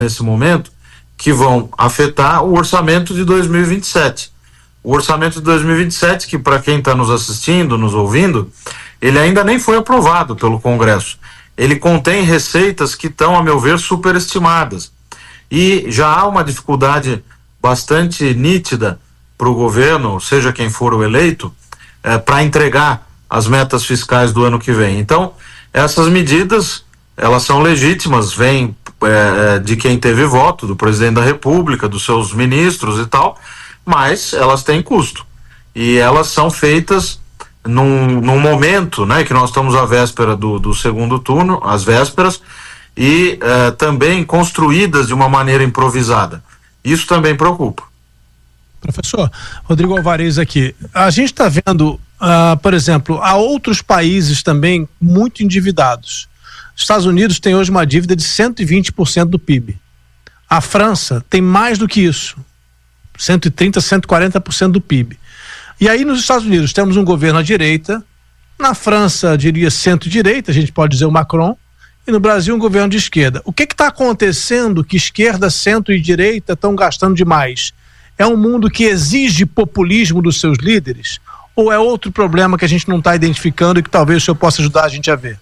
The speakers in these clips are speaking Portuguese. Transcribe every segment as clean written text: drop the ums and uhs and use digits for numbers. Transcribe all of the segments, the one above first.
nesse momento que vão afetar o orçamento de 2027. O orçamento de 2027, que para quem está nos assistindo, nos ouvindo, ele ainda nem foi aprovado pelo Congresso. Ele contém receitas que estão, a meu ver, superestimadas. E já há uma dificuldade bastante nítida para o governo, seja quem for o eleito, para entregar as metas fiscais do ano que vem. Então, essas medidas, elas são legítimas, vêm de quem teve voto, do presidente da República, dos seus ministros e tal, mas elas têm custo. E elas são feitas num momento, né, que nós estamos à véspera do segundo turno, às vésperas, e também construídas de uma maneira improvisada. Isso também preocupa. Professor, Rodrigo Alvarez aqui. A gente está vendo, por exemplo, há outros países também muito endividados. Os Estados Unidos tem hoje uma dívida de 120% do PIB. A França tem mais do que isso, 130%, 140% do PIB. E aí nos Estados Unidos temos um governo à direita, na França diria centro-direita, a gente pode dizer o Macron, e no Brasil um governo de esquerda. O que está acontecendo que esquerda, centro e direita estão gastando demais? É um mundo que exige populismo dos seus líderes? Ou é outro problema que a gente não está identificando e que talvez o senhor possa ajudar a gente a ver?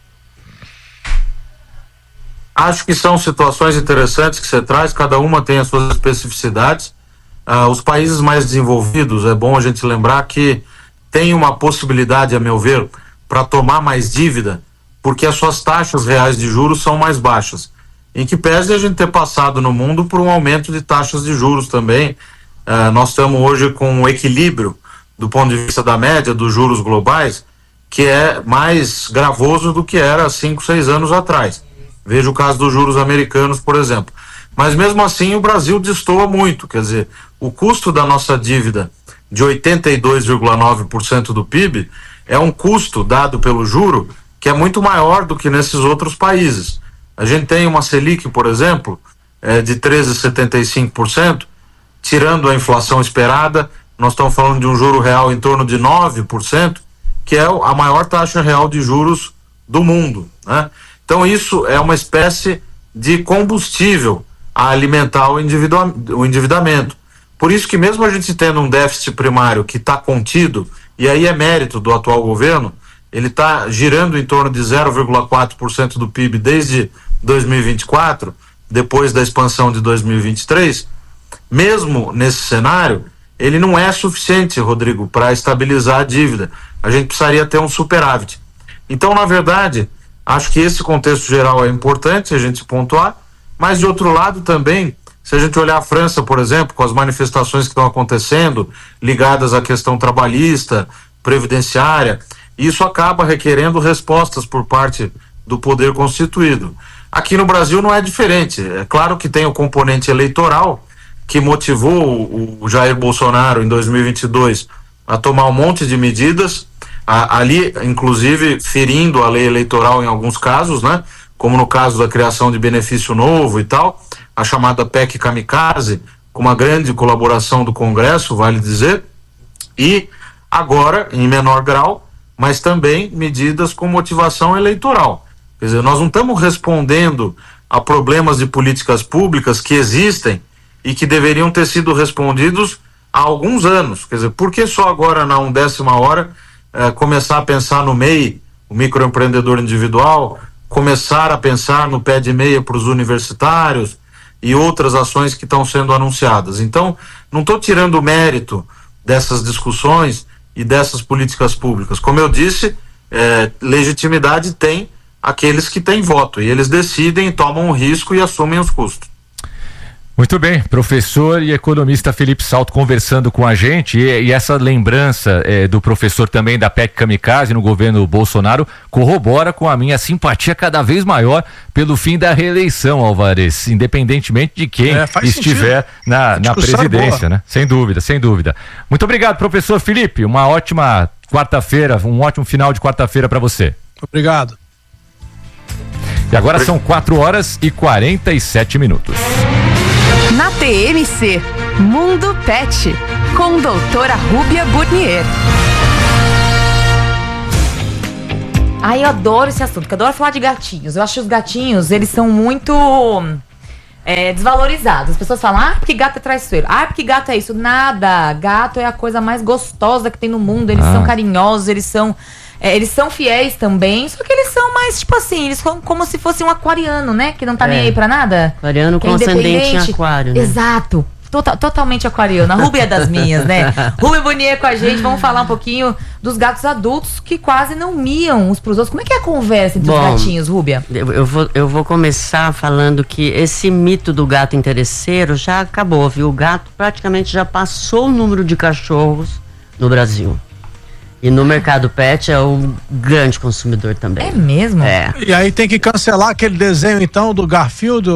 Acho que são situações interessantes que você traz, cada uma tem as suas especificidades. Os países mais desenvolvidos, é bom a gente lembrar que tem uma possibilidade, a meu ver, para tomar mais dívida, porque as suas taxas reais de juros são mais baixas. Em que pese a gente ter passado no mundo por um aumento de taxas de juros também. Nós estamos hoje com um equilíbrio do ponto de vista da média dos juros globais, que é mais gravoso do que era 5, 6 anos atrás. Veja o caso dos juros americanos, por exemplo. Mas mesmo assim o Brasil destoa muito, quer dizer, o custo da nossa dívida de 82,9% do PIB é um custo dado pelo juro que é muito maior do que nesses outros países. A gente tem uma Selic, por exemplo, de 13,75%, tirando a inflação esperada, nós estamos falando de um juro real em torno de 9%, que é a maior taxa real de juros do mundo, né? Então isso é uma espécie de combustível a alimentar o endividamento. Por isso que mesmo a gente tendo um déficit primário que está contido, e aí é mérito do atual governo, ele está girando em torno de 0,4% do PIB desde 2024, depois da expansão de 2023, mesmo nesse cenário, ele não é suficiente, Rodrigo, para estabilizar a dívida. A gente precisaria ter um superávit. Então, na verdade, acho que esse contexto geral é importante a gente pontuar, mas de outro lado também, se a gente olhar a França, por exemplo, com as manifestações que estão acontecendo, ligadas à questão trabalhista, previdenciária, isso acaba requerendo respostas por parte do poder constituído. Aqui no Brasil não é diferente. É claro que tem o componente eleitoral que motivou o Jair Bolsonaro em 2022 a tomar um monte de medidas, ali inclusive ferindo a lei eleitoral em alguns casos, né? Como no caso da criação de benefício novo e tal, a chamada PEC Kamikaze, com uma grande colaboração do Congresso, vale dizer, e agora, em menor grau, mas também medidas com motivação eleitoral. Quer dizer, nós não estamos respondendo a problemas de políticas públicas que existem e que deveriam ter sido respondidos há alguns anos. Quer dizer, por que só agora, na 1ª hora, começar a pensar no MEI, o microempreendedor individual, começar a pensar no pé de meia para os universitários e outras ações que estão sendo anunciadas? Então, não estou tirando o mérito dessas discussões e dessas políticas públicas. Como eu disse, legitimidade tem aqueles que têm voto, e eles decidem, tomam o risco e assumem os custos. Muito bem, professor e economista Felipe Salto conversando com a gente, e essa lembrança do professor também da PEC Kamikaze no governo Bolsonaro corrobora com a minha simpatia cada vez maior pelo fim da reeleição, Alvarez, independentemente de quem estiver na presidência, né? Sem dúvida, sem dúvida. Muito obrigado, professor Felipe, uma ótima quarta-feira, um ótimo final de quarta-feira para você. Obrigado. E agora são 4h47. Na TMC, Mundo Pet, com doutora Rúbia Burnier. Ai, eu adoro esse assunto, porque eu adoro falar de gatinhos. Eu acho que os gatinhos, eles são muito desvalorizados. As pessoas falam, porque gato é traiçoeiro, porque gato é isso. Nada, gato é a coisa mais gostosa que tem no mundo. Eles são carinhosos, eles são fiéis também, só que eles são mais, tipo assim, eles são como se fosse um aquariano, né? Que não tá nem aí pra nada. Aquariano com ascendente em aquário, né? Exato. Totalmente aquariano. A Rúbia é das minhas, né? Rúbia Burnier com a gente. Vamos falar um pouquinho dos gatos adultos que quase não miam uns pros outros. Como é que é a conversa entre os gatinhos, Rúbia? Eu vou começar falando que esse mito do gato interesseiro já acabou, viu? O gato praticamente já passou o número de cachorros no Brasil. E no mercado pet é um grande consumidor também. É mesmo? É. E aí tem que cancelar aquele desenho, então, do Garfield?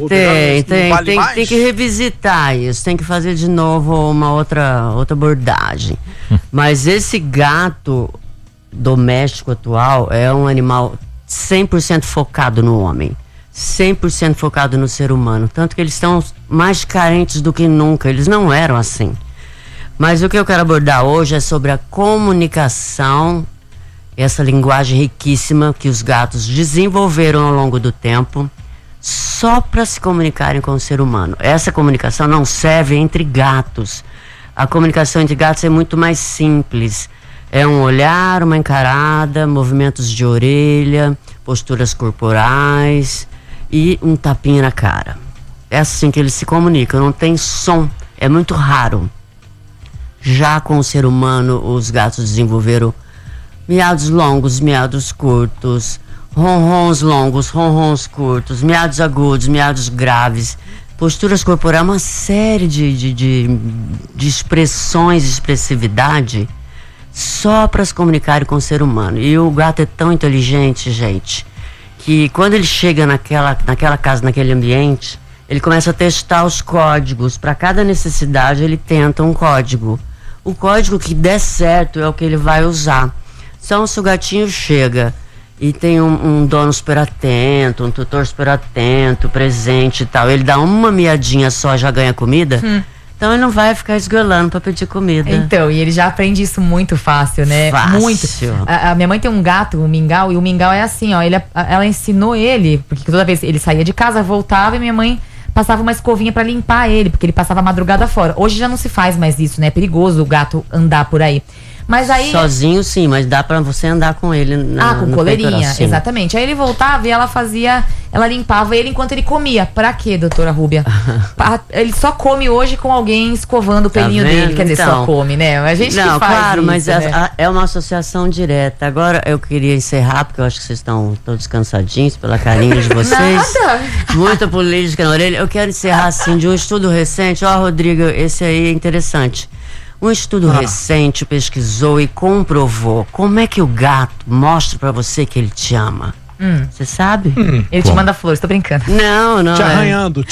Tem que revisitar isso, tem que fazer de novo uma outra abordagem. Mas esse gato doméstico atual é um animal 100% focado no homem, 100% focado no ser humano. Tanto que eles estão mais carentes do que nunca, eles não eram assim. Mas o que eu quero abordar hoje é sobre a comunicação, essa linguagem riquíssima que os gatos desenvolveram ao longo do tempo, só para se comunicarem com o ser humano. Essa comunicação não serve entre gatos. A comunicação entre gatos é muito mais simples. É um olhar, uma encarada, movimentos de orelha, posturas corporais e um tapinha na cara. É assim que eles se comunicam, não tem som, é muito raro. Já com o ser humano, os gatos desenvolveram miados longos, miados curtos, ronrons longos, ronrons curtos, miados agudos, miados graves, posturas corporais, uma série de expressões, de expressividade, só para se comunicarem com o ser humano. E o gato é tão inteligente, gente, que quando ele chega naquela casa, naquele ambiente, ele começa a testar os códigos. Para cada necessidade, ele tenta um código. O código que der certo é o que ele vai usar. Então, se o gatinho chega e tem um dono super atento, um tutor super atento, presente e tal, ele dá uma miadinha só, já ganha comida, então ele não vai ficar esgolando pra pedir comida. Então, e ele já aprende isso muito fácil, né? Fácil. Muito. A minha mãe tem um gato, um mingau, e o mingau é assim, ó, ela ensinou ele, porque toda vez ele saía de casa, voltava e minha mãe passava uma escovinha pra limpar ele, porque ele passava a madrugada fora. Hoje já não se faz mais isso, né? É perigoso o gato andar por aí. Mas aí... Sozinho sim, mas dá pra você andar com ele com coleirinha, exatamente. Aí ele voltava e ela limpava ele enquanto ele comia. Pra quê, doutora Rúbia? Ele só come hoje com alguém escovando o pelinho dele. Quer dizer, só come, né? A gente que faz claro, isso, mas né? É uma associação direta. Agora eu queria encerrar, porque eu acho que vocês estão todos cansadinhos pela carinha de vocês. Nada. Muita política na orelha. Eu quero encerrar assim, de um estudo recente. Rodrigo, esse aí é interessante. Um estudo recente pesquisou e comprovou como é que o gato mostra pra você que ele te ama. Você sabe? Ele te manda flores, tô brincando. Não. Te arranhando.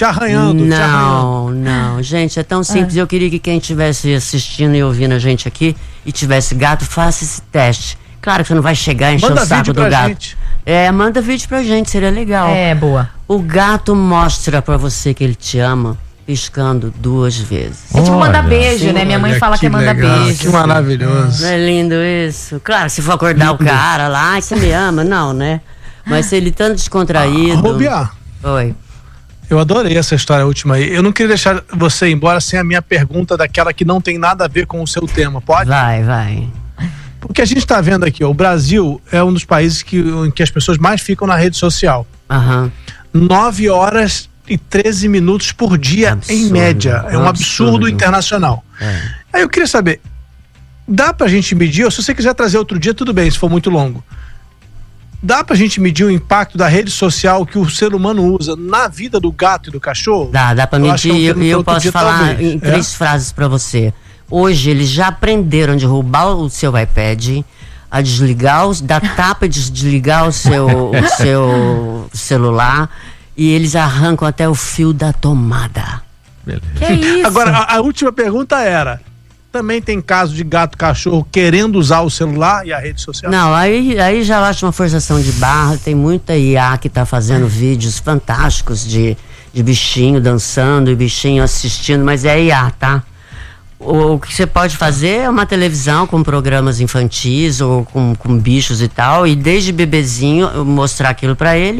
Não, gente, é tão simples. Eu queria que quem estivesse assistindo e ouvindo a gente aqui e tivesse gato, faça esse teste. Claro que você não vai chegar e encher o saco do gato. Gente. Manda vídeo pra gente, seria legal. Boa. O gato mostra pra você que ele te ama piscando 2 vezes. É tipo mandar beijo, né? Minha mãe fala que é mandar beijo. Que maravilhoso. Não é lindo isso? Claro, se for acordar o cara lá, você me ama, não, né? Mas se ele tanto descontraído... Rúbia. Oi. Eu adorei essa história última aí. Eu não queria deixar você ir embora sem a minha pergunta daquela que não tem nada a ver com o seu tema, pode? Vai. Porque a gente está vendo aqui, o Brasil é um dos países em que as pessoas mais ficam na rede social. 9 horas e 13 minutos por dia, absurdo, em média. É um absurdo internacional. Aí eu queria saber, dá pra gente medir, ou se você quiser trazer outro dia, tudo bem, se for muito longo. Dá pra gente medir o impacto da rede social que o ser humano usa na vida do gato e do cachorro? Dá pra medir, e eu posso falar em 3 frases pra você. Hoje eles já aprenderam a derrubar o seu iPad, a desligar, dar tapa e desligar o seu celular, e eles arrancam até o fio da tomada. Beleza. Que isso? Agora, a última pergunta era: também tem caso de gato cachorro querendo usar o celular e a rede social? Não, aí já acho uma forçação de barra. Tem muita IA que tá fazendo vídeos fantásticos de bichinho dançando e bichinho assistindo, mas é IA, tá? O que você pode fazer é uma televisão com programas infantis ou com bichos e tal, e desde bebezinho mostrar aquilo pra ele,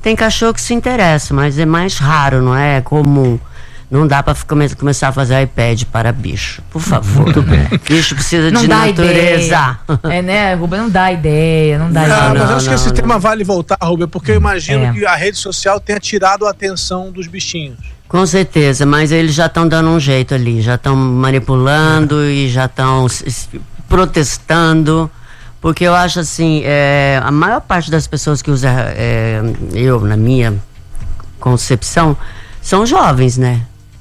Tem cachorro que se interessa, mas é mais raro, não é comum. Não dá para começar a fazer iPad para bicho, por favor. Muito bem. Bicho precisa de natureza. É, né, Rubem? Não dá ideia, não dá ideia. Mas acho que esse tema vale voltar, Rubem, porque eu imagino que a rede social tenha tirado a atenção dos bichinhos. Com certeza, mas eles já estão dando um jeito ali, já estão manipulando e já estão protestando, porque eu acho assim, a maior parte das pessoas que usam, eu, na minha concepção, são jovens, né?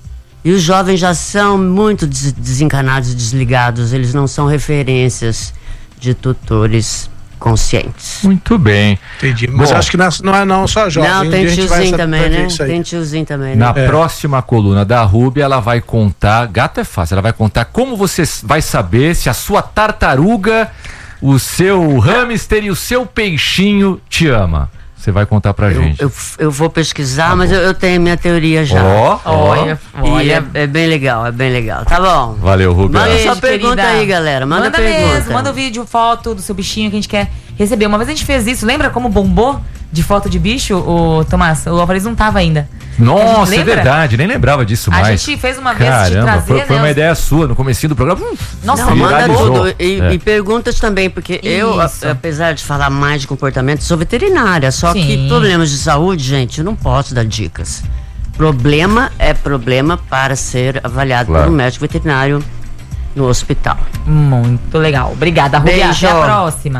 E os jovens já são muito desencanados e desligados, eles não são referências de tutores conscientes. Muito bem. Entendi. Mas acho que não é não só jovem. Não, tem tiozinho também, né? Tem tiozinho também, né? Na próxima coluna da Rúbia, ela vai contar, gato é fácil, ela vai contar como você vai saber se a sua tartaruga, o seu hamster e o seu peixinho te ama. Você vai contar pra gente. Eu vou pesquisar, mas eu tenho minha teoria já. Olha. E é bem legal, Tá bom. Valeu, Rubem. Manda sua pergunta aí, galera. Manda pergunta. Mesmo, manda um vídeo, foto do seu bichinho que a gente quer receber. Uma vez a gente fez isso, lembra como bombou de foto de bicho, o Tomás? O Alvarez não tava ainda. Nossa, é verdade, nem lembrava disso mais. A gente fez uma vez de trazer, foi uma ideia sua no comecinho do programa. Nossa, manda tudo. E perguntas também, porque eu, apesar de falar mais de comportamento, sou veterinária, só que problemas de saúde, gente, eu não posso dar dicas. Problema é problema para ser avaliado por um médico veterinário no hospital. Muito legal. Obrigada, Rubia. Até a próxima.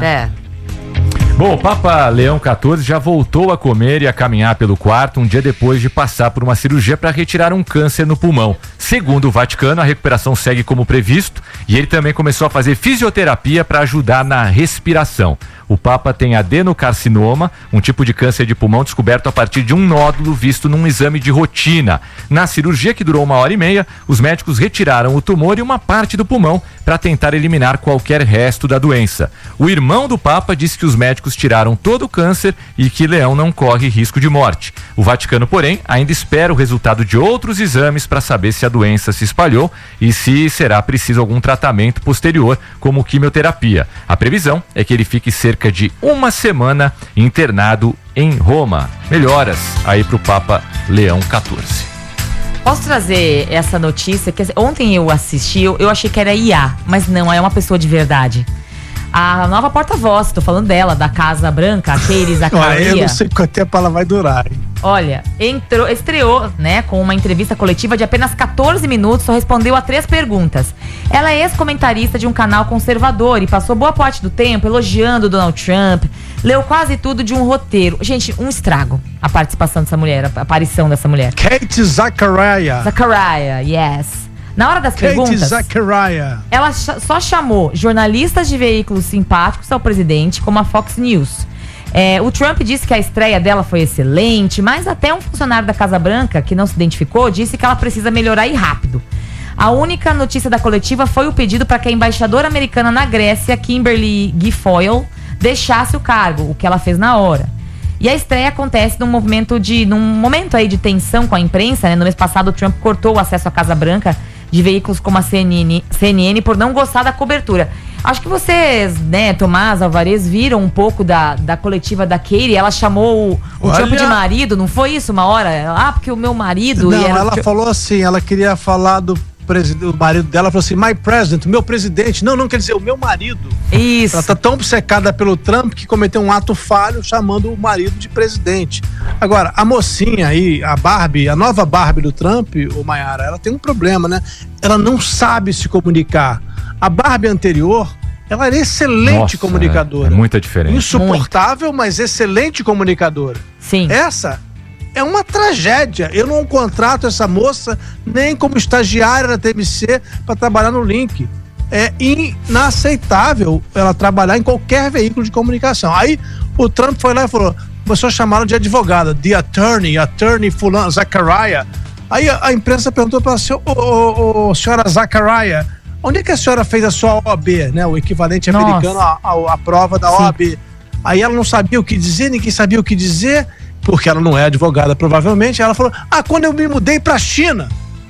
Bom, o Papa Leão XIV já voltou a comer e a caminhar pelo quarto um dia depois de passar por uma cirurgia para retirar um câncer no pulmão. Segundo o Vaticano, a recuperação segue como previsto e ele também começou a fazer fisioterapia para ajudar na respiração. O Papa tem adenocarcinoma, um tipo de câncer de pulmão descoberto a partir de um nódulo visto num exame de rotina. Na cirurgia, que durou 1h30, os médicos retiraram o tumor e uma parte do pulmão para tentar eliminar qualquer resto da doença. O irmão do Papa disse que os médicos tiraram todo o câncer e que Leão não corre risco de morte. O Vaticano, porém, ainda espera o resultado de outros exames para saber se a doença se espalhou e se será preciso algum tratamento posterior, como quimioterapia. A previsão é que ele fique cerca de uma semana internado em Roma. Melhoras aí pro Papa Leão XIV. Posso trazer essa notícia? Que ontem eu assisti, eu achei que era IA, mas não, é uma pessoa de verdade. A nova porta-voz, tô falando dela, da Casa Branca, a Katie Zachariah. Eu não sei quanto tempo ela vai durar, hein? Olha, estreou, né, com uma entrevista coletiva de apenas 14 minutos, só respondeu a 3 perguntas. Ela é ex-comentarista de um canal conservador e passou boa parte do tempo elogiando Donald Trump, leu quase tudo de um roteiro. Gente, um estrago a participação dessa mulher, a aparição dessa mulher. Katie Zachariah. Zachariah, yes. Na hora das perguntas, ela só chamou jornalistas de veículos simpáticos ao presidente, como a Fox News. O Trump disse que a estreia dela foi excelente, mas até um funcionário da Casa Branca, que não se identificou, disse que ela precisa melhorar e rápido. A única notícia da coletiva foi o pedido para que a embaixadora americana na Grécia, Kimberly Guilfoyle, deixasse o cargo, o que ela fez na hora. E a estreia acontece num momento aí de tensão com a imprensa, né? No mês passado, o Trump cortou o acesso à Casa Branca de veículos como a CNN por não gostar da cobertura. Acho que vocês, né, Tomás, Alvarez, viram um pouco da coletiva da Katie. Ela chamou o Trump de marido, não foi isso uma hora? Porque o meu marido... Não, ela falou assim, ela queria falar do marido dela, falou assim, my president, meu presidente. Não, quer dizer, o meu marido. Isso. Ela tá tão obcecada pelo Trump que cometeu um ato falho chamando o marido de presidente. Agora, a mocinha aí, a Barbie, a nova Barbie do Trump, o Mayara, ela tem um problema, né? Ela não sabe se comunicar. A Barbie anterior, ela era excelente comunicadora. É muita diferença. Insuportável, mas excelente comunicadora. Sim. Essa é uma tragédia. Eu não contrato essa moça nem como estagiária da TMC para trabalhar no Link. É inaceitável ela trabalhar em qualquer veículo de comunicação. Aí o Trump foi lá e falou, começou a chamá-la de advogada, the attorney fulano, Zachariah. Aí a imprensa perguntou para a senhora Zachariah, onde é que a senhora fez a sua OAB, né? O equivalente americano à prova da OAB. Aí ela não sabia o que dizer, ninguém sabia o que dizer, porque ela não é advogada, provavelmente. Ela falou, quando eu me mudei pra China.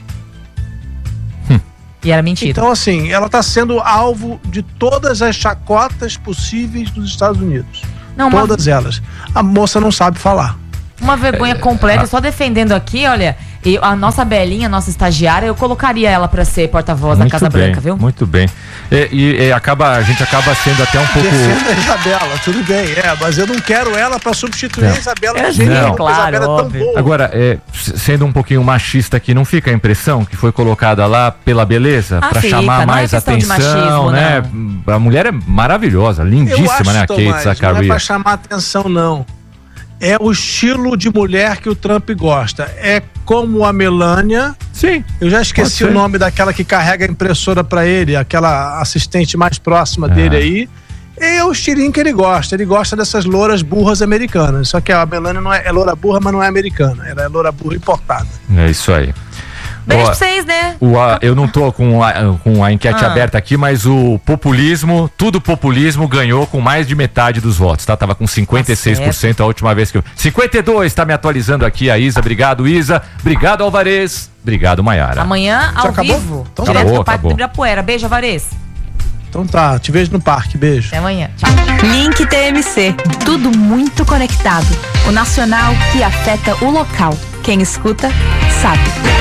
E era mentira. Então, assim, ela tá sendo alvo de todas as chacotas possíveis dos Estados Unidos. Todas elas. A moça não sabe falar. Uma vergonha completa, só defendendo aqui, olha, a nossa Belinha, a nossa estagiária, eu colocaria ela para ser porta-voz da Casa Branca, viu? Muito bem. A gente acaba sendo até um pouco... Defenda a Isabela, tudo bem, mas eu não quero ela para substituir a Isabela. Claro, Isabela é tão boa. Agora, sendo um pouquinho machista aqui, não fica a impressão que foi colocada lá pela beleza, para chamar mais atenção, machismo, né? Não. A mulher é maravilhosa, lindíssima, né? A Kate Zacharias. Não é para chamar atenção, não. É o estilo de mulher que o Trump gosta. É como a Melania. Sim. Eu já esqueci o nome daquela que carrega a impressora para ele, aquela assistente mais próxima dele aí. É o estilinho que ele gosta. Ele gosta dessas louras burras americanas. Só que a Melania não é loura burra, mas não é americana. Ela é loura burra importada. É isso aí. Beijo pra vocês, né? Eu não tô com a enquete aberta aqui, mas o populismo, tudo populismo, ganhou com mais de metade dos votos, tá? Tava com 56% a última vez que eu... 52%, tá me atualizando aqui a Isa. Obrigado, Isa. Obrigado, Alvarez. Obrigado, Maiara. Amanhã, ao vivo, então, direto do Parque do Ibirapuera. Beijo, Alvarez. Então tá, te vejo no parque. Beijo. Até amanhã. Tchau. Link TMC. Tudo muito conectado. O nacional que afeta o local. Quem escuta, sabe.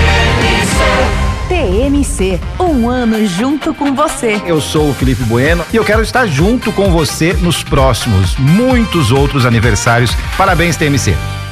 TMC, um ano junto com você. Eu sou o Felipe Bueno e eu quero estar junto com você nos próximos muitos outros aniversários. Parabéns, TMC.